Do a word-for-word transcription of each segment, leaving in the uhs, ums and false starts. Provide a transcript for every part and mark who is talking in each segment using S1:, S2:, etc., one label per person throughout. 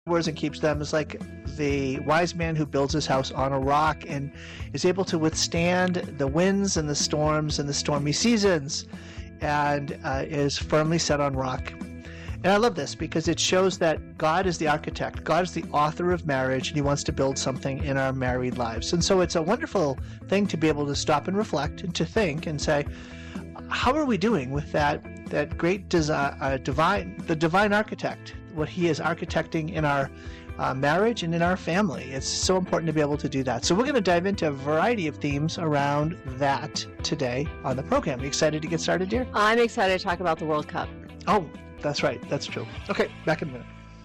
S1: words and keeps them is like the wise man who builds his house on a rock and is able to withstand the winds and the storms and the stormy seasons, and uh, is firmly set on rock. And I love this because it shows that God is the architect. God is the author of marriage, and he wants to build something in our married lives. And so it's a wonderful thing to be able to stop and reflect and to think and say, how are we doing with that that great desi- uh, divine, the divine architect, what he is architecting in our uh, marriage and in our family? It's so important to be able to do that. So we're going to dive into a variety of themes around that today on the program. Are you excited to get started, dear?
S2: I'm excited to talk about the World Cup.
S1: Oh, that's right. That's true. Okay, back in a minute.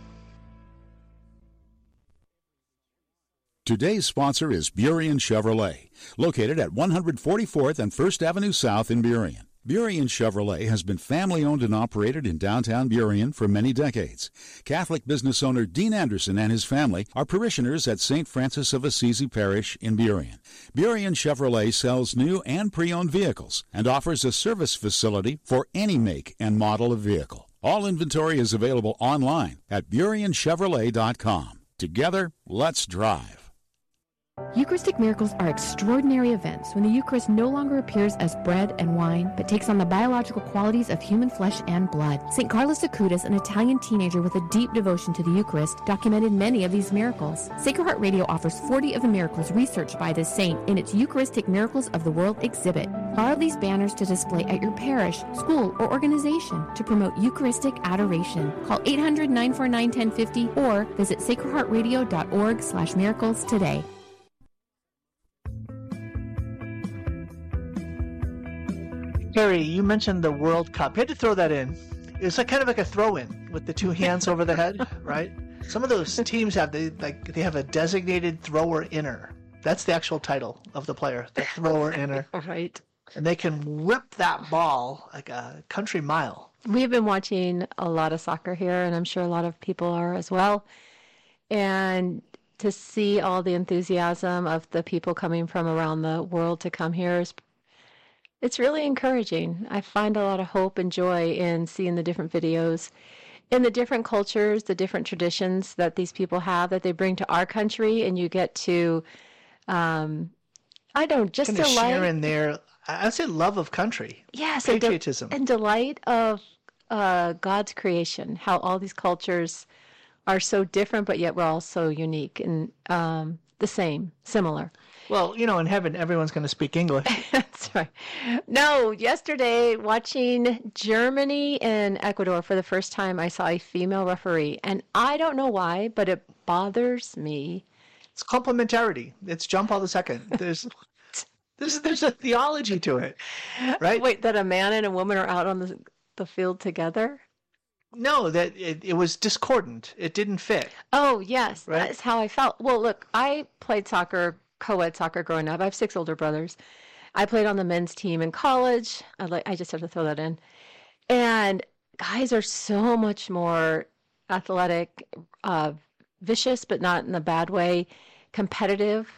S3: Today's sponsor is Burien Chevrolet, located at one forty-fourth and First Avenue South in Burien. Burien Chevrolet has been family-owned and operated in downtown Burien for many decades. Catholic business owner Dean Anderson and his family are parishioners at Saint Francis of Assisi Parish in Burien. Burien Chevrolet sells new and pre-owned vehicles and offers a service facility for any make and model of vehicle. All inventory is available online at burien chevrolet dot com. Together, let's drive.
S4: Eucharistic miracles are extraordinary events when the Eucharist no longer appears as bread and wine, but takes on the biological qualities of human flesh and blood. Saint Carlos Acutis, an Italian teenager with a deep devotion to the Eucharist, documented many of these miracles. Sacred Heart Radio offers forty of the miracles researched by this saint in its Eucharistic Miracles of the World exhibit. Borrow these banners to display at your parish, school, or organization to promote Eucharistic adoration. Call eight hundred, nine four nine, one zero five zero or visit sacred heart radio dot org slash miracles today.
S1: Harry, you mentioned the World Cup. You had to throw that in. It's like kind of like a throw-in with the two hands over the head, right? Some of those teams have they like they have a designated thrower-inner. That's the actual title of the player, the thrower-inner.
S2: Right.
S1: And they can whip that ball like a country mile.
S2: We've been watching a lot of soccer here, and I'm sure a lot of people are as well. And to see all the enthusiasm of the people coming from around the world to come here is it's really encouraging. I find a lot of hope and joy in seeing the different videos in the different cultures, the different traditions that these people have that they bring to our country, and you get to, um, I don't just
S1: kind of
S2: delight.
S1: share in their, I'd say, love of country,
S2: yes,
S1: patriotism,
S2: and, de- and delight of uh, God's creation. How all these cultures are so different, but yet we're all so unique and um, the same, similar.
S1: Well, you know, in heaven, everyone's going to speak English.
S2: That's right. No, yesterday, watching Germany and Ecuador for the first time, I saw a female referee. And I don't know why, but it bothers me.
S1: It's complementarity. It's John Paul the Second. There's, there's, there's a theology to it, right?
S2: Wait, that a man and a woman are out on the, the field together?
S1: No, that it, it was discordant. It didn't fit.
S2: Oh, yes.
S1: Right?
S2: That's how I felt. Well, look, I played soccer, co-ed soccer growing up. I have six older brothers. I played on the men's team in college. I, like, I just have to throw that in. And guys are so much more athletic, uh, vicious, but not in a bad way, competitive,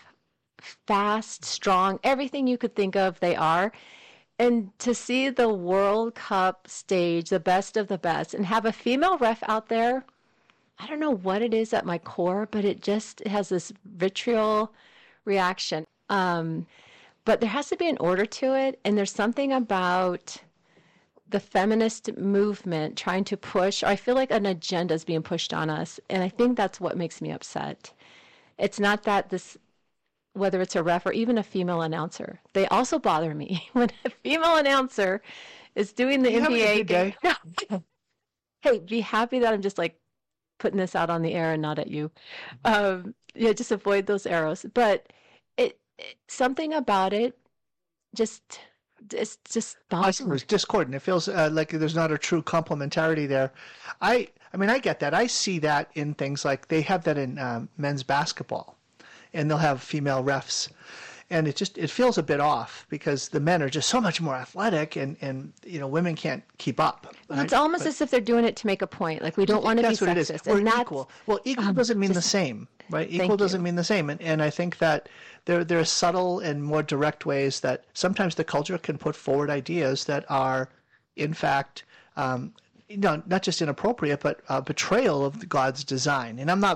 S2: fast, strong, everything you could think of, they are. And to see the World Cup stage, the best of the best, and have a female ref out there, I don't know what it is at my core, but it just has this vitriol reaction. Um, but there has to be an order to it, and there's something about the feminist movement trying to push, or I feel like an agenda is being pushed on us, and I think that's what makes me upset. It's not that this, whether it's a ref or even a female announcer, they also bother me when a female announcer is doing the
S1: You
S2: N B A
S1: having a good
S2: game. Hey, be happy that I'm just like putting this out on the air and not at you. Um, yeah, just avoid those arrows. But it, it something about it just it's just
S1: It's discordant. It feels uh, like there's not a true complementarity there. I I mean, I get that. I see that in things like they have that in um, men's basketball, and they'll have female refs, and it just it feels a bit off because the men are just so much more athletic, and, and you know women can't keep up.
S2: Well,
S1: right?
S2: it's almost
S1: But
S2: as if they're doing it to make a point. Like we don't want to be
S1: that's what it is.
S2: sexist,
S1: Or
S2: and that's
S1: equal. Well, equal
S2: um,
S1: doesn't mean the
S2: just-
S1: same, right?
S2: Thank
S1: Equal doesn't
S2: you.
S1: mean the same, and and I think that there there are subtle and more direct ways that sometimes the culture can put forward ideas that are, in fact, um, you know, not just inappropriate, but uh, betrayal of God's design. And I'm not